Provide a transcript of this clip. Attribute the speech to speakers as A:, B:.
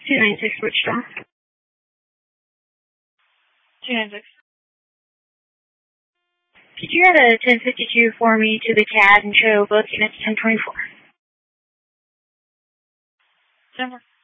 A: 296 Wichita.
B: 296.
A: Could you add a 1052 for me to the CAD and show both units 1024?
B: 10-4.